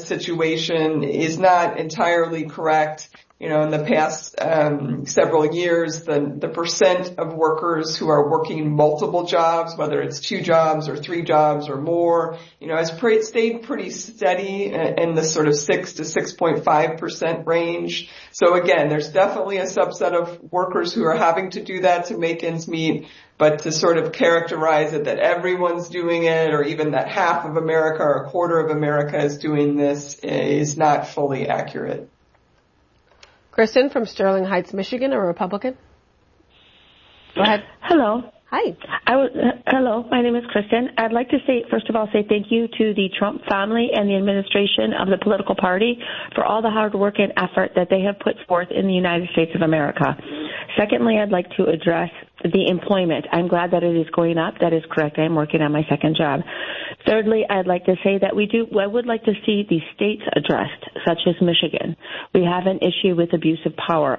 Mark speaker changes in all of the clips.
Speaker 1: situation is not entirely correct. You know, in the past several years, the percent of workers who are working multiple jobs, whether it's 2 jobs or 3 jobs or more, you know, has stayed pretty steady in the sort of 6 to 6.5% range. So again, there's definitely a subset of workers who are having to do that to make ends meet, but to sort of characterize it that everyone's doing it, or even that half of America or a quarter of America is doing this, is not fully accurate.
Speaker 2: Kristen from Sterling Heights, Michigan, a Republican. Go ahead.
Speaker 3: Hello.
Speaker 2: Hi.
Speaker 3: Hello, my name is Kristen. I'd like to first of all, say thank you to the Trump family and the administration of the political party for all the hard work and effort that they have put forth in the United States of America. Secondly, I'd like to address the employment. I'm glad that it is going up. That is correct. I'm working on my second job. Thirdly, I'd like to say that I would like to see the states addressed, such as Michigan. We have an issue with abuse of power.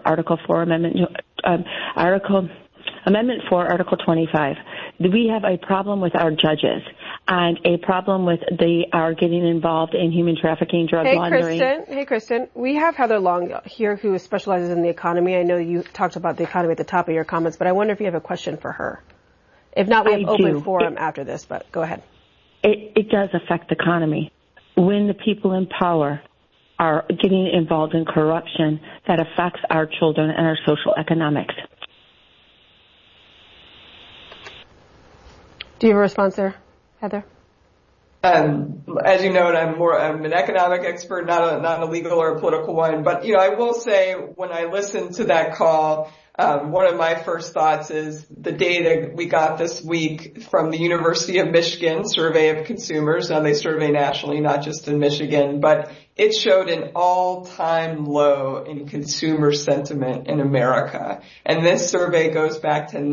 Speaker 3: Amendment 4, Article 25. We have a problem with our judges and a problem with our getting involved in human trafficking, drug laundering.
Speaker 2: Hey, Kristen. We have Heather Long here who specializes in the economy. I know you talked about the economy at the top of your comments, but I wonder if you have a question for her. If not, we have open forum after this, but go ahead.
Speaker 3: It does affect the economy. When the people in power are getting involved in corruption, that affects our children and our social economics.
Speaker 2: Do you have a response there, Heather?
Speaker 1: As you know, I'm an economic expert, not a legal or a political one. But, you know, I will say when I listened to that call, one of my first thoughts is the data we got this week from the University of Michigan survey of consumers. Now they survey nationally, not just in Michigan, but it showed an all-time low in consumer sentiment in America. And this survey goes back to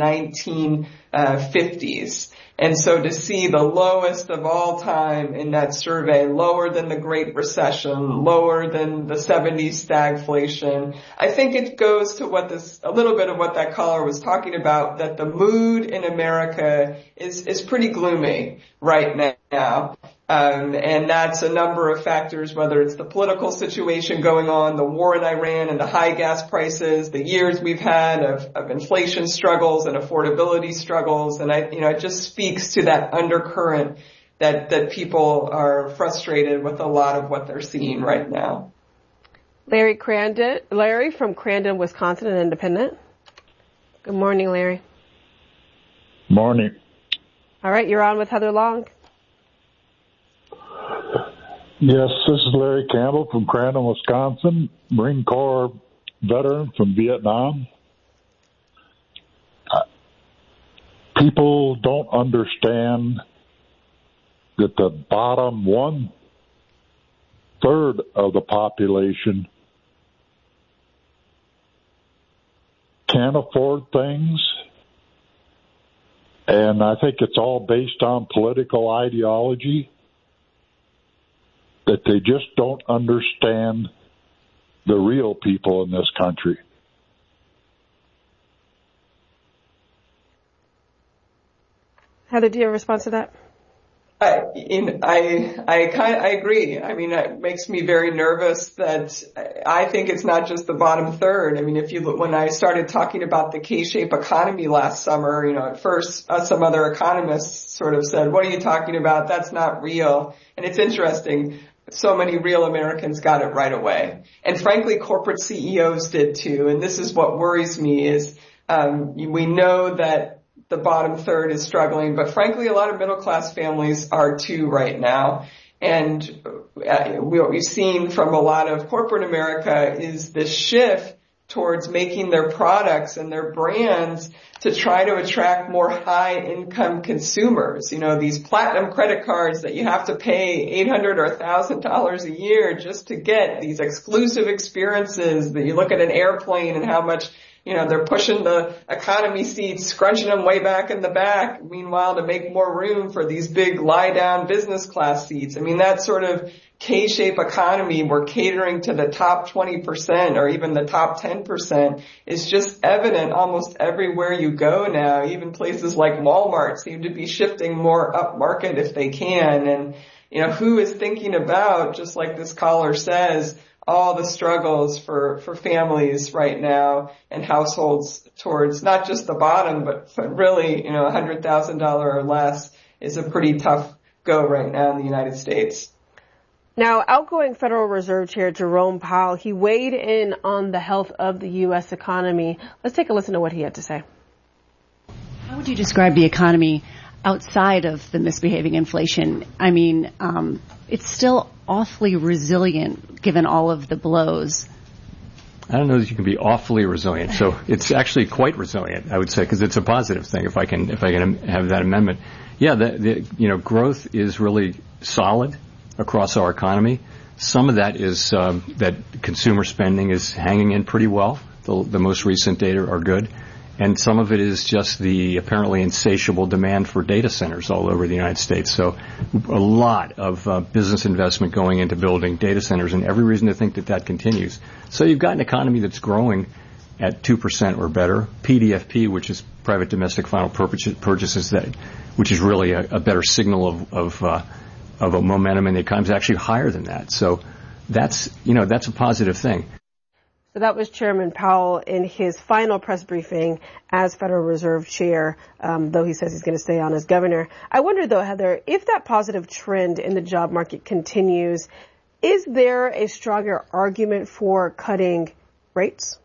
Speaker 1: 1950s. And so to see the lowest of all time in that survey, lower than the Great Recession, lower than the 70s stagflation, I think it goes to a little bit of what that caller was talking about, that the mood in America is pretty gloomy right now. And that's a number of factors, whether it's the political situation going on, the war in Iran and the high gas prices, the years we've had of inflation struggles and affordability struggles. And it just speaks to that undercurrent that people are frustrated with a lot of what they're seeing right now.
Speaker 2: Larry from Crandon, Wisconsin, an independent. Good morning, Larry.
Speaker 4: Morning.
Speaker 2: All right, you're on with Heather Long.
Speaker 4: Yes, this is Larry Campbell from Crandon, Wisconsin, Marine Corps veteran from Vietnam. People don't understand that the bottom 1/3 of the population can't afford things. And I think it's all based on political ideology, that they just don't understand the real people in this country.
Speaker 2: Heather, do you have a response to that?
Speaker 1: I agree. I mean, it makes me very nervous that I think it's not just the bottom third. I mean, if you look, when I started talking about the K-shaped economy last summer, at first some other economists sort of said, "What are you talking about? That's not real." And it's interesting. So many real Americans got it right away. And frankly, corporate CEOs did too. And this is what worries me is, we know that the bottom third is struggling, but frankly, a lot of middle class families are too right now. And what we've seen from a lot of corporate America is this shift towards making their products and their brands to try to attract more high-income consumers. These platinum credit cards that you have to pay $800 or $1,000 a year just to get these exclusive experiences, that you look at an airplane and how much, they're pushing the economy seats, scrunching them way back in the back, meanwhile to make more room for these big lie-down business class seats. I mean, that sort of K-shaped economy, we're catering to the top 20% or even the top 10% is just evident almost everywhere you go now. Even places like Walmart seem to be shifting more up market if they can. And, who is thinking about, just like this caller says, all the struggles for families right now and households towards not just the bottom, but really, $100,000 or less is a pretty tough go right now in the United States.
Speaker 2: Now, outgoing Federal Reserve Chair Jerome Powell, he weighed in on the health of the U.S. economy. Let's take a listen to what he had to say.
Speaker 5: How would you describe the economy outside of the misbehaving inflation? I mean, it's still awfully resilient given all of the blows.
Speaker 6: I don't know that you can be awfully resilient. So it's actually quite resilient, I would say, because it's a positive thing. If I can have that amendment, yeah, the growth is really solid across our economy. Some of that is that consumer spending is hanging in pretty well. The most recent data are good. And some of it is just the apparently insatiable demand for data centers all over the United States. So a lot of business investment going into building data centers, and every reason to think that continues. So you've got an economy that's growing at 2% or better. PDFP, which is private domestic final purchases, which is really a better signal of a momentum in the economy, is actually higher than that. So that's a positive thing.
Speaker 2: So that was Chairman Powell in his final press briefing as Federal Reserve Chair, though he says he's going to stay on as governor. I wonder, though, Heather, if that positive trend in the job market continues, is there a stronger argument for cutting rates?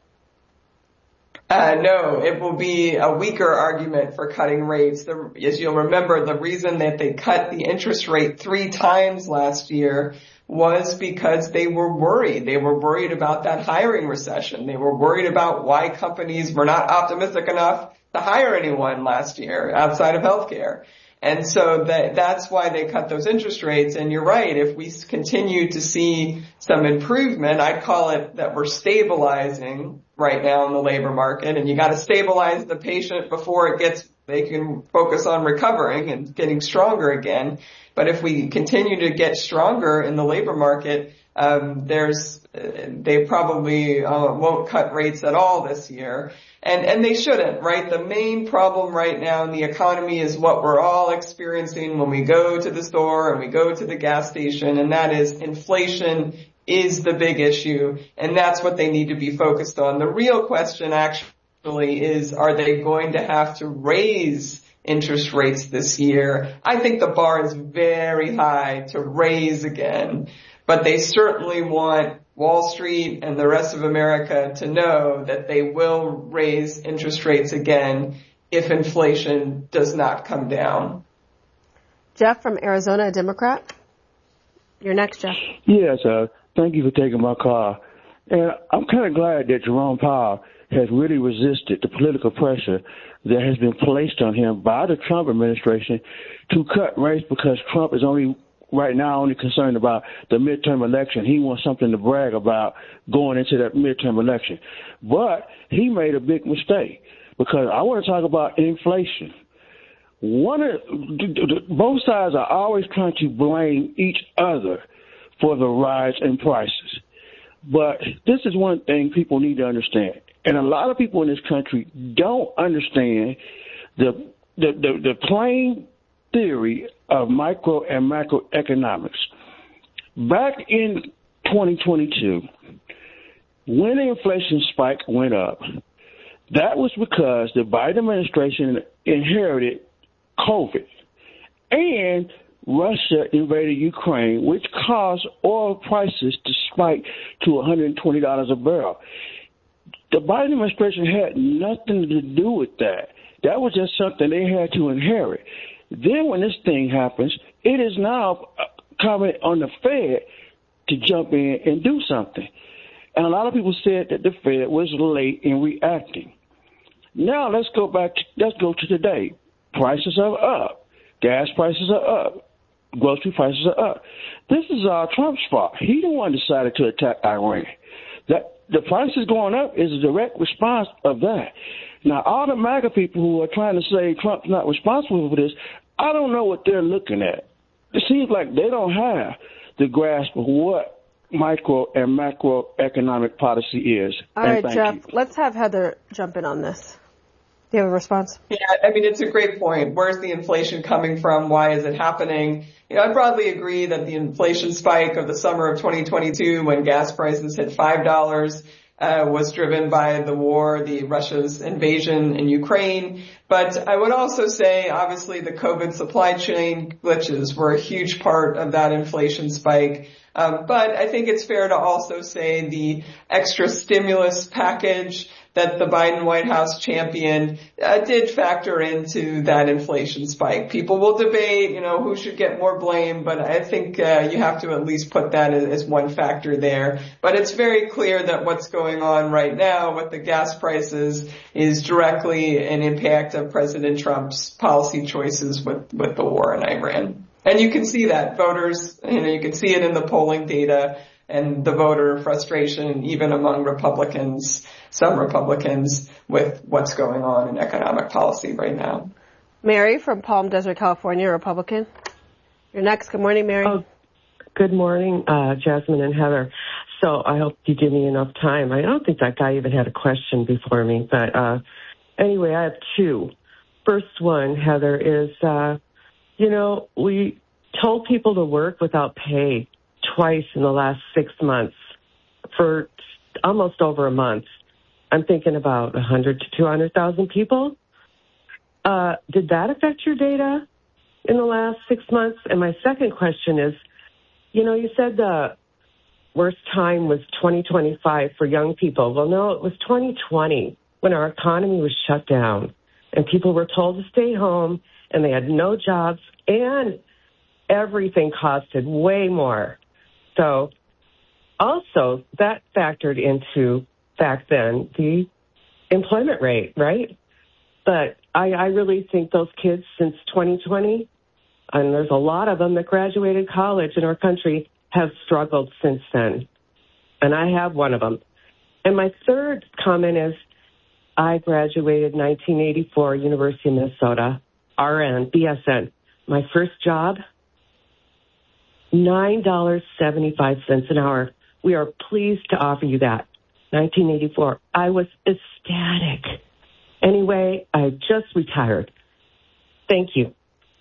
Speaker 1: No, it will be a weaker argument for cutting rates. As you'll remember, the reason that they cut the interest rate 3 times last year was because they were worried. They were worried about that hiring recession. They were worried about why companies were not optimistic enough to hire anyone last year outside of healthcare. And so that's why they cut those interest rates. And you're right, if we continue to see some improvement, I'd call it that we're stabilizing right now in the labor market. And you got to stabilize the patient before they can focus on recovering and getting stronger again. But if we continue to get stronger in the labor market, they probably won't cut rates at all this year. And they shouldn't, right? The main problem right now in the economy is what we're all experiencing when we go to the store and we go to the gas station, and that is inflation is the big issue, and that's what they need to be focused on. The real question actually is, are they going to have to raise interest rates this year? I think the bar is very high to raise again, but they certainly want Wall Street and the rest of America to know that they will raise interest rates again if inflation does not come down.
Speaker 2: Jeff from Arizona, a Democrat. You're next, Jeff.
Speaker 7: Yes, thank you for taking my call. And I'm kind of glad that Jerome Powell has really resisted the political pressure that has been placed on him by the Trump administration to cut rates, because Trump is right now only concerned about the midterm election. He wants something to brag about going into that midterm election. But he made a big mistake, because I want to talk about inflation. Both sides are always trying to blame each other for the rise in prices. But this is one thing people need to understand. And a lot of people in this country don't understand the plain theory of micro and macroeconomics. Back in 2022, when the inflation spike went up, that was because the Biden administration inherited COVID, and Russia invaded Ukraine, which caused oil prices to spike to $120 a barrel. The Biden administration had nothing to do with that. That was just something they had to inherit. Then when this thing happens, it is now incumbent on the Fed to jump in and do something. And a lot of people said that the Fed was late in reacting. Now let's go to today. Prices are up. Gas prices are up. Grocery prices are up. This is Trump's fault. He the one decided to attack Iran. The prices going up is a direct response of that. Now, all the MAGA people who are trying to say Trump's not responsible for this, I don't know what they're looking at. It seems like they don't have the grasp of what micro and macroeconomic policy is.
Speaker 2: All right, Jeff, let's have Heather jump in on this. Do you have a response?
Speaker 1: Yeah, I mean, it's a great point. Where's the inflation coming from? Why is it happening? I broadly agree that the inflation spike of the summer of 2022 when gas prices hit $5 was driven by the war, Russia's invasion in Ukraine. But I would also say, obviously, the COVID supply chain glitches were a huge part of that inflation spike. But I think it's fair to also say the extra stimulus package that the Biden White House championed did factor into that inflation spike. People will debate, who should get more blame, but I think you have to at least put that as one factor there. But it's very clear that what's going on right now with the gas prices is directly an impact of President Trump's policy choices with the war in Iran. And you can see that voters, you can see it in the polling data and the voter frustration, even among Republicans, some Republicans, with what's going on in economic policy right now.
Speaker 2: Mary from Palm Desert, California, Republican. You're next. Good morning, Mary.
Speaker 8: Oh, good morning, Jasmine and Heather. So I hope you give me enough time. I don't think that guy even had a question before me, but anyway, I have two. First one, Heather, is, we told people to work without pay twice in the last 6 months for almost over a month. I'm thinking about 100 to 200,000 people. Did that affect your data in the last 6 months? And my second question is, you said the worst time was 2025 for young people. Well, no, it was 2020 when our economy was shut down and people were told to stay home and they had no jobs and everything costed way more. So also that factored into back then the employment rate, right? But I really think those kids since 2020, and there's a lot of them that graduated college in our country, have struggled since then. And I have one of them. And my third comment is I graduated 1984, University of Minnesota, RN, BSN. My first job, $9.75 an hour. We are pleased to offer you that. 1984. I was ecstatic. Anyway, I just retired. Thank you.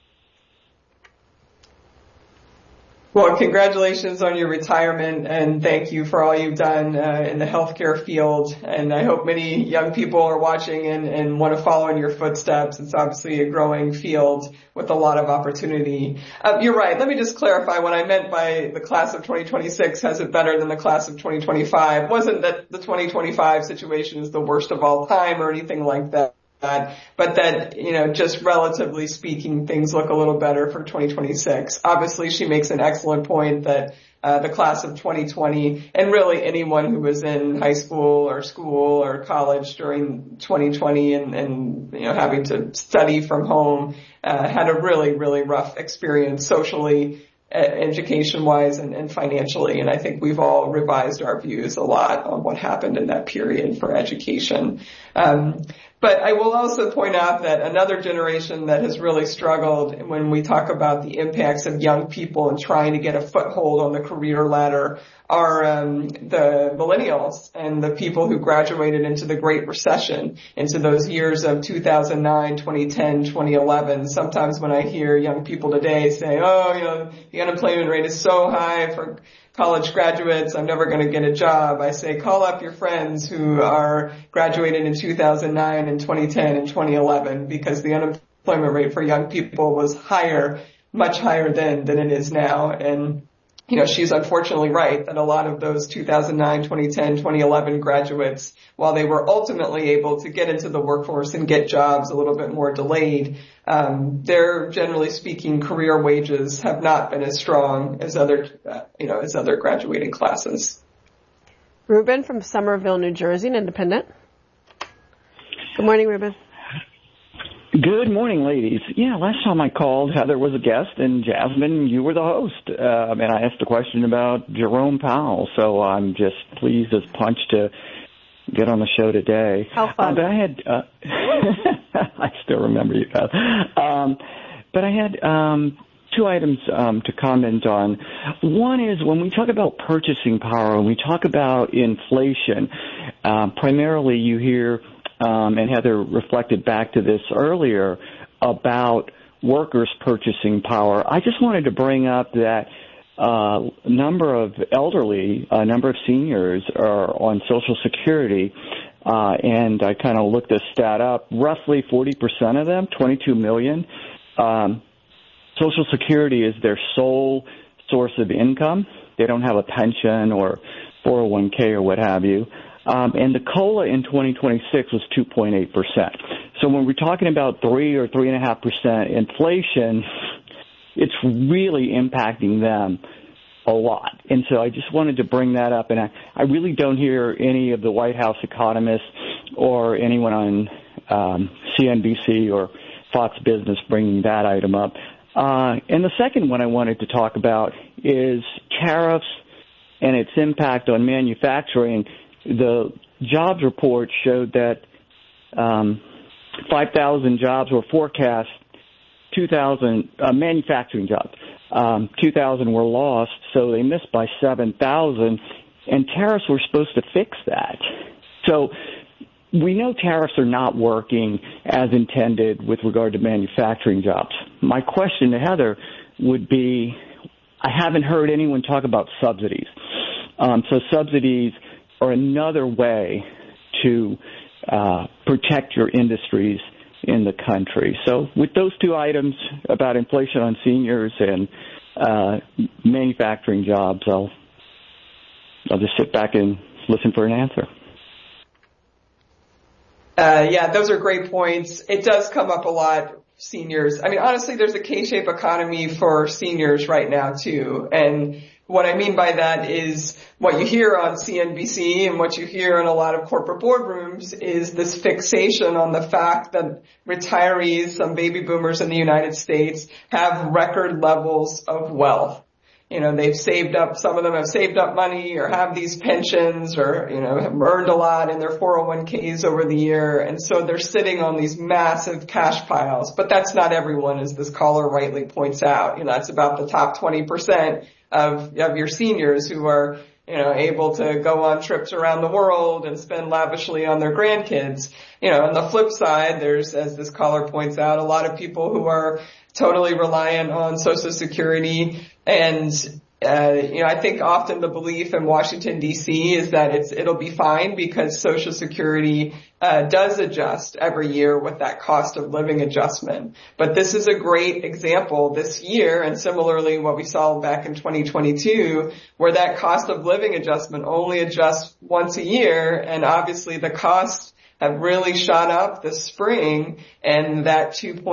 Speaker 1: Well, congratulations on your retirement, and thank you for all you've done in the healthcare field. And I hope many young people are watching and want to follow in your footsteps. It's obviously a growing field with a lot of opportunity. You're right. Let me just clarify what I meant by the class of 2026 has it better than the class of 2025. It wasn't that the 2025 situation is the worst of all time or anything like that. But that, just relatively speaking, things look a little better for 2026. Obviously, she makes an excellent point that the class of 2020 and really anyone who was in high school or college during 2020 and having to study from home had a really, really rough experience socially, education-wise and financially. And I think we've all revised our views a lot on what happened in that period for education. But I will also point out that another generation that has really struggled when we talk about the impacts of young people and trying to get a foothold on the career ladder are the millennials and the people who graduated into the Great Recession, into those years of 2009, 2010, 2011. Sometimes when I hear young people today say, the unemployment rate is so high for college graduates, I'm never going to get a job, I say, call up your friends who are graduated in 2009 and 2010 and 2011, because the unemployment rate for young people was higher, much higher then than it is now. And she's unfortunately right that a lot of those 2009, 2010, 2011 graduates, while they were ultimately able to get into the workforce and get jobs a little bit more delayed, their, generally speaking, career wages have not been as strong as other graduating classes.
Speaker 2: Ruben from Somerville, New Jersey, an independent. Good morning, Ruben.
Speaker 9: Good morning, ladies. Yeah, last time I called, Heather was a guest, and Jasmine, you were the host. And I asked a question about Jerome Powell, so I'm just pleased as punch to get on the show today.
Speaker 2: How fun.
Speaker 9: But I had, I still remember you guys. But I had two items to comment on. One is when we talk about purchasing power, when we talk about inflation, primarily you hear and Heather reflected back to this earlier about workers' purchasing power. I just wanted to bring up that number of seniors are on Social Security, and I kind of looked this stat up. Roughly 40% of them, 22 million, Social Security is their sole source of income. They don't have a pension or 401k or what have you. And the COLA in 2026 was 2.8%. So when we're talking about 3 or 3.5% inflation, it's really impacting them a lot. And so I just wanted to bring that up. And I really don't hear any of the White House economists or anyone on CNBC or Fox Business bringing that item up. And the second one I wanted to talk about is tariffs and its impact on manufacturing. The jobs report showed that 5,000 jobs were forecast, 2,000 manufacturing jobs. 2,000 were lost, so they missed by 7,000, and tariffs were supposed to fix that. So we know tariffs are not working as intended with regard to manufacturing jobs. My question to Heather would be, I haven't heard anyone talk about subsidies. So subsidies are another way to protect your industries in the country. So with those two items about inflation on seniors and manufacturing jobs, I'll just sit back and listen for an answer.
Speaker 1: Yeah, those are great points. It does come up a lot, seniors. I mean, honestly, there's a K-shaped economy for seniors right now, too. And what I mean by that is what you hear on CNBC and what you hear in a lot of corporate boardrooms is this fixation on the fact that retirees, some baby boomers in the United States, have record levels of wealth. You know, they've saved up, some of them have saved up money or have these pensions or, you know, have earned a lot in their 401ks over the year. And so they're sitting on these massive cash piles. But that's not everyone, as this caller rightly points out. You know, that's about the top 20% of your seniors who are, you know, able to go on trips around the world and spend lavishly on their grandkids. You know, on the flip side, there's, as this caller points out, a lot of people who are totally reliant on Social Security. And, you know, I think often the belief in Washington, D.C. is that it'll be fine because Social Security does adjust every year with that cost of living adjustment. But this is a great example this year, and similarly what we saw back in 2022, where that cost of living adjustment only adjusts once a year, and obviously the costs have really shot up this spring, and that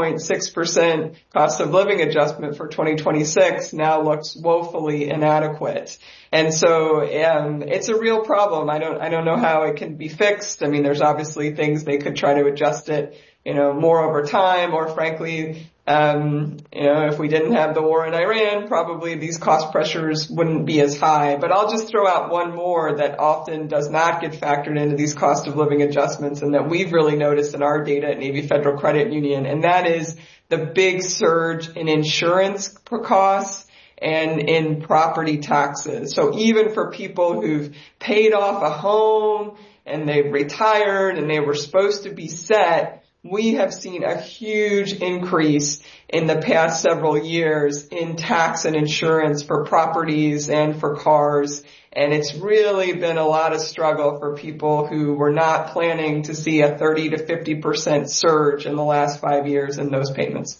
Speaker 1: 2.6% cost of living adjustment for 2026 now looks woefully inadequate. And so, it's a real problem. I don't know how it can be fixed. I mean, there's obviously things they could try to adjust it, you know, more over time, or frankly, you know, if we didn't have the war in Iran, probably these cost pressures wouldn't be as high. But I'll just throw out one more that often does not get factored into these cost of living adjustments, and that we've really noticed in our data at Navy Federal Credit Union, and that is the big surge in insurance costs and in property taxes. So even for people who've paid off a home and they've retired and they were supposed to be set, we have seen a huge increase in the past several years in tax and insurance for properties and for cars. And it's really been a lot of struggle for people who were not planning to see a 30 to 50% surge in the last 5 years in those payments.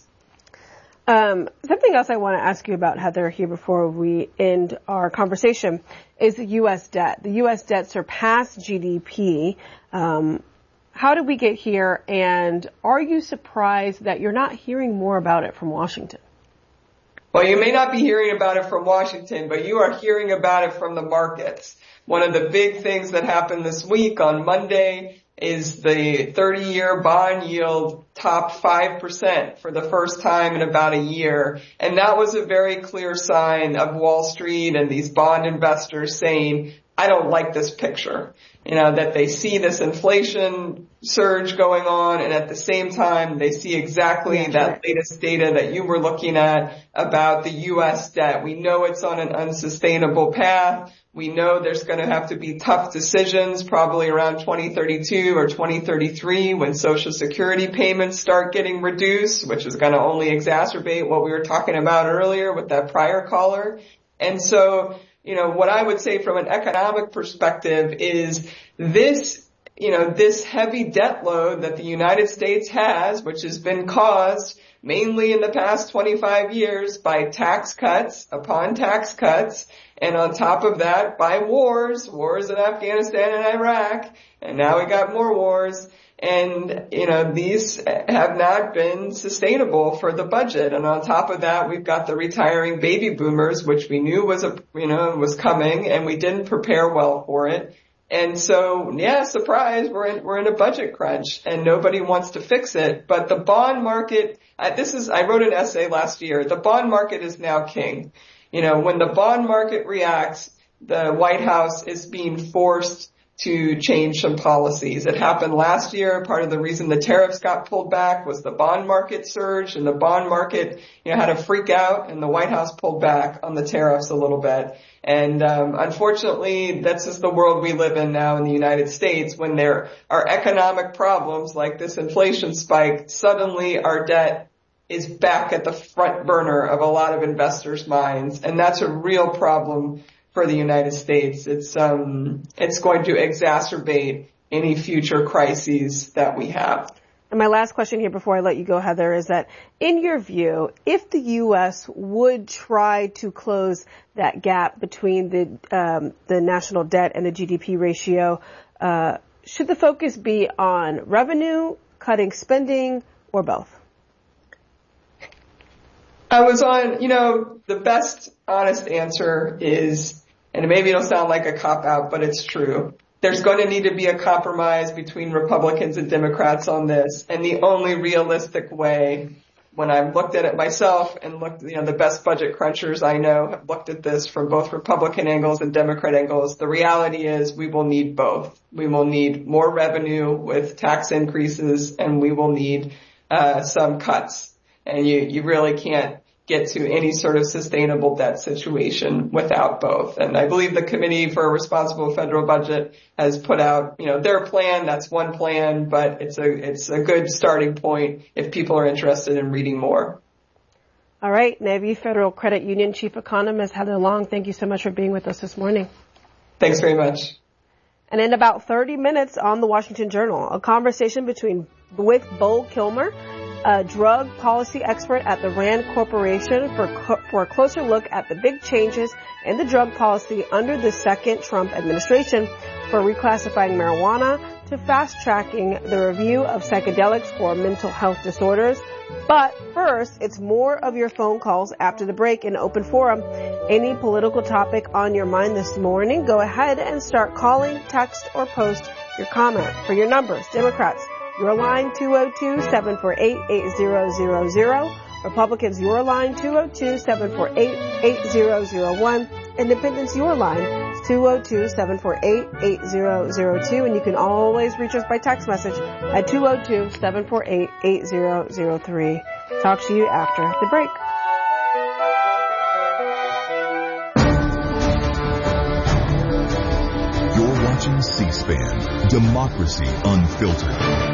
Speaker 2: Something else I want to ask you about, Heather, here before we end our conversation is the U.S. debt. The U.S. debt surpassed GDP. How did we get here, and are you surprised that you're not hearing more about it from Washington?
Speaker 1: Well, you may not be hearing about it from Washington, but you are hearing about it from the markets. One of the big things that happened this week on Monday is the 30-year bond yield topped 5% for the first time in about a year. And that was a very clear sign of Wall Street and these bond investors saying, I don't like this picture. That they see this inflation surge going on, and at the same time they see exactly that latest data that you were looking at about the U.S. debt. We know it's on an unsustainable path. We know there's going to have to be tough decisions probably around 2032 or 2033 when Social Security payments start getting reduced, which is going to only exacerbate what we were talking about earlier with that prior caller. And so, what I would say from an economic perspective is this heavy debt load that the United States has, which has been caused mainly in the past 25 years by tax cuts upon tax cuts, and on top of that by wars in Afghanistan and Iraq, and now we got more wars. And, these have not been sustainable for the budget. And on top of that, we've got the retiring baby boomers, which we knew was coming, and we didn't prepare well for it. And so, surprise, we're in a budget crunch and nobody wants to fix it. But the bond market, I wrote an essay last year. The bond market is now king. When the bond market reacts, the White House is being forced to change some policies. It happened last year. Part of the reason the tariffs got pulled back was the bond market surged, and the bond market, had a freak out, and the White House pulled back on the tariffs a little bit. And unfortunately, that's just the world we live in now in the United States. When there are economic problems like this inflation spike, suddenly our debt is back at the front burner of a lot of investors' minds, and that's a real problem for the United States. It's going to exacerbate any future crises that we have.
Speaker 2: And my last question here before I let you go, Heather, is that in your view, if the U.S. would try to close that gap between the national debt and the GDP ratio, should the focus be on revenue, cutting spending, or both?
Speaker 1: I was on, the best honest answer is, and maybe it'll sound like a cop-out, but it's true. There's going to need to be a compromise between Republicans and Democrats on this. And the only realistic way, when I've looked at it myself and looked, the best budget crunchers I know have looked at this from both Republican angles and Democrat angles, the reality is we will need both. We will need more revenue with tax increases, and we will need some cuts. And you really can't get to any sort of sustainable debt situation without both. And I believe the Committee for a Responsible Federal Budget has put out, their plan. That's one plan, but it's a good starting point if people are interested in reading more.
Speaker 2: All right. Navy Federal Credit Union Chief Economist Heather Long, thank you so much for being with us this morning.
Speaker 1: Thanks very much.
Speaker 2: And in about 30 minutes on the Washington Journal, a conversation with Bo Kilmer, a drug policy expert at the RAND Corporation, for a closer look at the big changes in the drug policy under the second Trump administration, for reclassifying marijuana to fast-tracking the review of psychedelics for mental health disorders. But first, it's more of your phone calls after the break in Open Forum. Any political topic on your mind this morning, go ahead and start calling, text, or post your comment. For your numbers, Democrats, your line 202-748-8000. Republicans, your line 202-748-8001. Independents, your line 202-748-8002. And you can always reach us by text message at 202-748-8003. Talk to you after the break.
Speaker 10: You're watching C-SPAN, Democracy Unfiltered.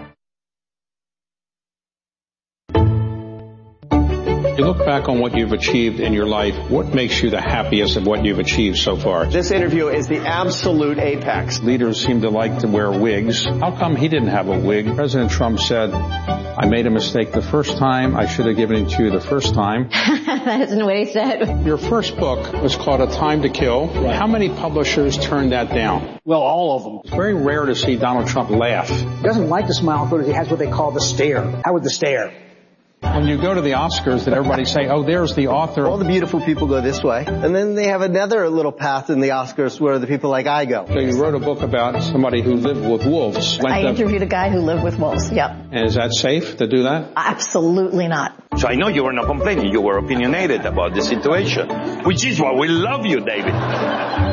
Speaker 11: You look back on what you've achieved in your life, what makes you the happiest of what you've achieved so far?
Speaker 12: This interview is the absolute apex.
Speaker 11: Leaders seem to like to wear wigs. How come he didn't have a wig? President Trump said, I made a mistake the first time. I should have given it to you the first time.
Speaker 13: That isn't what he said.
Speaker 11: Your first book was called A Time to Kill. Right. How many publishers turned that down?
Speaker 14: Well, all of them.
Speaker 11: It's very rare to see Donald Trump laugh.
Speaker 14: He doesn't like to smile, but he has what they call the stare. How would the stare?
Speaker 11: When you go to the Oscars, that everybody say, oh, there's the author.
Speaker 12: All the beautiful people go this way. And then they have another little path in the Oscars where the people like I go.
Speaker 11: So you wrote a book about somebody who lived with wolves.
Speaker 13: I interviewed a guy who lived with wolves, yep.
Speaker 11: And is that safe to do that?
Speaker 13: Absolutely not.
Speaker 15: So I know you were not complaining. You were opinionated about the situation, which is why we love you, David.